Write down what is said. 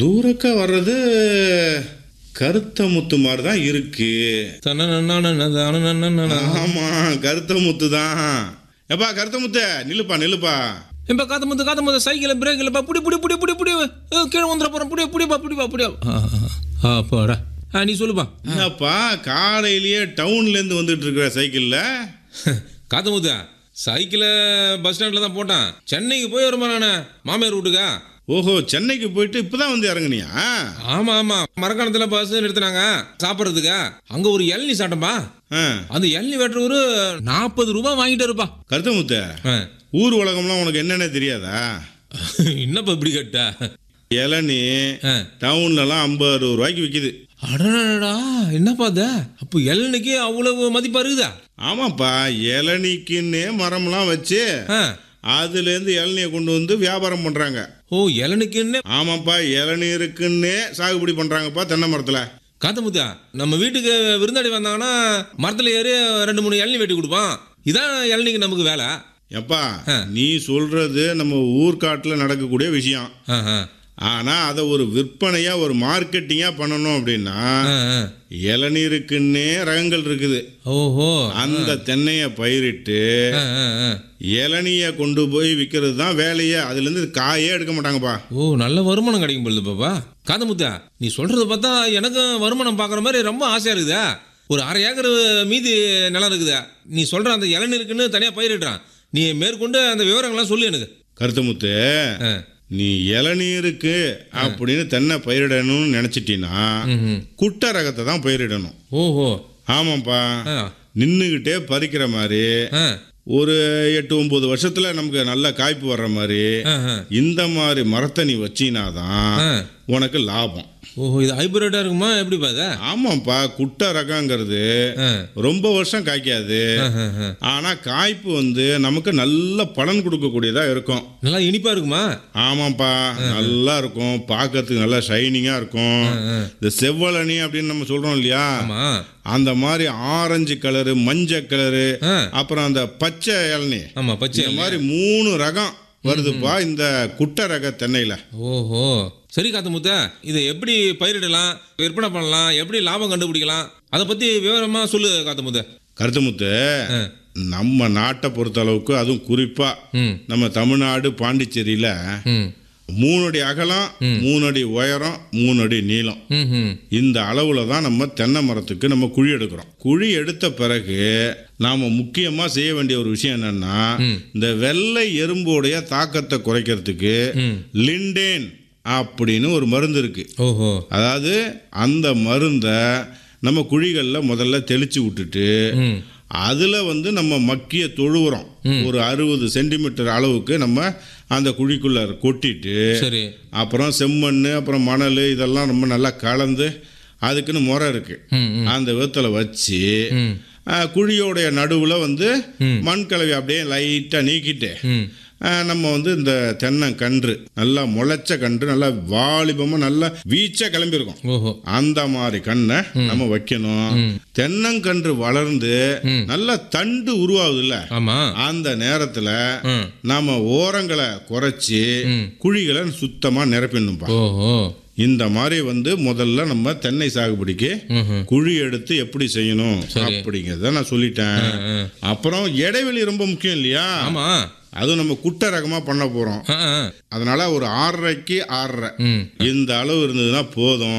தூரக்க வர்றது கருத்த முத்து மாதிரி தான் இருக்கு. ஆமா, கருத்த முத்து தான். எப்பா கருத்த முத்து, நில்லுப்பா. இப்போ காத்த முத்த சைக்கிள் பிரேக் இல்லைப்பா. புடி கீழே வந்துட போகிறோம். புடிப்பா. அப்பாடா, நீ சொல்லுப்பா. என்னப்பா காலையிலேயே டவுன்லேருந்து வந்துட்டு இருக்கிற சைக்கிளில்? காத்த முத்த சைக்கிளை பஸ் ஸ்டாண்டில் தான் போட்டான். சென்னைக்கு போய் வருமா நான் மாமியார் வீட்டுக்கா. ஓஹோ, சென்னைக்கு போயிட்டு இப்பதான் வந்து இறங்குனியா? ஆமா மரக்காணத்துல பஸ் நிறுத்தினாங்க சாப்பிட்றதுக்கா. அங்க ஒரு இளநீ சாட்டம்பா. அந்த இளநீ வெட்டுறவரு 40 ரூபாய் வாங்கிட்டு இருப்பா. கருத்த முத்த, ஊர் உலகம்லாம் உனக்கு என்னென்ன தெரியாதா? என்னப்பா இப்படி கேட்ட? இளநீ டவுன்லலாம் 50 ரூபாய்க்கு விற்கிது. அடடா, என்னப்பா அது? அப்போ இளநிக்கு அவ்வளவு மதிப்பா இருக்குதா? ஆமாப்பா, இளநிக்குன்னு மரம்லாம் வச்சு அதுலேருந்து இளநியை கொண்டு வந்து வியாபாரம் பண்ணுறாங்க. ஓ, இளநிக்குன்னு? ஆமாப்பா, இளநீருக்குன்னே சாகுபடி பண்ணுறாங்கப்பா தென்னை மரத்தில். காத்தமுத்தா, நம்ம வீட்டுக்கு விருந்தாடி வந்தாங்கன்னா மரத்தில் ஏறி 2-3 இளநீ வெட்டி கொடுப்பான். இதான் இளநிக்கு நமக்கு வேலை. எப்பா, நீ சொல்றது நம்ம ஊர்காட்டில் நடக்கக்கூடிய விஷயம். ஆனால் அதை ஒரு விற்பனையாக ஒரு மார்க்கெட்டிங்காக பண்ணணும் அப்படின்னா இளநீருக்குன்னே ரகங்கள் இருக்குது. ஓஹோ, அந்த தென்னையை பயிரிட்டு இளநியை கொண்டு போய் விற்கிறது தான் வேலையே. அதுலேருந்து காயே எடுக்க மாட்டாங்கப்பா. ஓ, நல்ல வருமானம் கிடைக்கும் பொழுது பாப்பா. காதமுத்தா, நீ சொல்கிறத பார்த்தா எனக்கும் வருமானம் பார்க்குற மாதிரி ரொம்ப ஆசையாக இருக்குதா. ஒரு 1/2 ஏக்கர் மீதி நிலம் இருக்குதா. நீ சொல்கிற அந்த இளநீருக்குன்னு தனியாக பயிரிடுறான். நீ மேற்கொண்டு அந்த விவரங்கள்லாம் சொல்லு எனக்கு. கருத்தமுத்து, நீ இளநீருக்கு அப்படின்னு தென்னை பயிரிடணும்னு நினைச்சிட்டீன்னா குட்டை ரகத்தை தான் பயிரிடணும். ஓஹோ, ஆமாப்பா, நின்றுகிட்டே பறிக்கிற மாதிரி ஒரு 8-9 வருஷத்துல நமக்கு நல்ல காய்ப்பு வர்ற மாதிரி இந்த மாதிரி மரத்தை நீ வச்சினாதான் உனக்கு லாபம். ஓஹோ, இது ஹைபிரிட்டா இருக்குமா எப்படி பாத? ஆமாப்பா, குட்டை ரகங்கிறது ரொம்ப வருஷம் காய்க்காது. ஆனா காய்ப்பு வந்து நமக்கு நல்ல பலன் கொடுக்கக்கூடியதா இருக்கும். நல்லா இனிப்பா இருக்குமா? ஆமாப்பா, நல்லா இருக்கும். பார்க்கறதுக்கு நல்லா ஷைனிங்கா இருக்கும். இந்த செவ்வளனி அப்படின்னு நம்ம சொல்றோம் இல்லையா, அந்த மாதிரி ஆரஞ்சு கலரு, மஞ்சள் கலரு, அப்புறம் அந்த பச்சை இளநீ, இந்த மாதிரி 3 ரகம் வருதுப்பா இந்த குட்டை ரக தென்னையில. ஓஹோ, சரி காத்தமுத்த, இதை எப்படி பயிரிடலாம், விற்பனை பண்ணலாம், எப்படி லாபம் கண்டுபிடிக்கலாம், அதை பத்தி விவரமா சொல்லு காத்தமுத்த. கருத்தமுத்து, நம்ம நாட்டை பொறுத்த அளவுக்கு அதுவும் குறிப்பா நம்ம தமிழ்நாடு பாண்டிச்சேரியில 3 அடி அகலம், 3 அடி உயரம், 3 அடி நீளம், இந்த அளவுல தான் நம்ம தென்னை மரத்துக்கு நம்ம குழி எடுக்கிறோம். குழி எடுத்த பிறகு நாம முக்கியமா செய்ய வேண்டிய ஒரு விஷயம் என்னன்னா, இந்த வெள்ளை எறும்போடைய தாக்கத்தை குறைக்கிறதுக்கு லிண்டேன் அப்படின்னு ஒரு மருந்து இருக்கு. அதாவது அந்த மருந்தை நம்ம குழிகளில் முதல்ல தெளிச்சு விட்டுட்டு அதில் வந்து நம்ம மக்கிய தொழு உரம் ஒரு 60 சென்டிமீட்டர் அளவுக்கு நம்ம அந்த குழிக்குள்ள கொட்டிட்டு, அப்புறம் செம்மண், அப்புறம் மணல், இதெல்லாம் ரொம்ப நல்லா கலந்து அதுக்குன்னு முறை இருக்கு. அந்த விதத்தில் வச்சு குழியோடைய நடுவில் வந்து மண் கலவை அப்படியே லைட்டாக நீக்கிட்டு நம்ம வந்து இந்த தென்னங்கன்று நல்லா முளைச்ச கன்று, நல்லா வாலிபமா நல்லா வீச்சா கிளம்பியிருக்கும். அந்த மாதிரி கண்ணை நம்ம வைக்கணும். தென்னங்கன்று வளர்ந்து நல்லா தண்டு உருவாகுது இல்ல, அந்த நேரத்துல நாம ஓரங்களை குறைச்சி குழிகளை சுத்தமா நிரப்பிடணும்பா. இந்த மாதிரி வந்து முதல்ல நம்ம தென்னை சாகுபடிக்கு குழி எடுத்து எப்படி செய்யணும் அப்படிங்கிறத நான் சொல்லிட்டேன். அப்புறம் இடைவெளி ரொம்ப முக்கியம் இல்லையா? அதுவும் நம்ம குட்டை ரகமா பண்ண போறோம். அதனால ஒரு 6.5க்கு 6.5 இந்த அளவு இருந்ததுன்னா போதும்.